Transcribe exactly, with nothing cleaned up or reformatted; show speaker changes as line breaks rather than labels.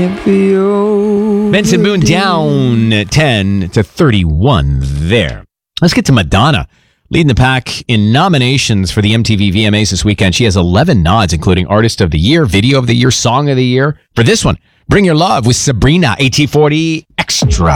Benson Boone down ten to thirty-one there. Let's get to Madonna, leading the pack in nominations for the M T V V M As this weekend. She has eleven nods, including Artist of the Year, Video of the Year, Song of the Year. For this one, Bring Your Love with Sabrina, A T forty Extra.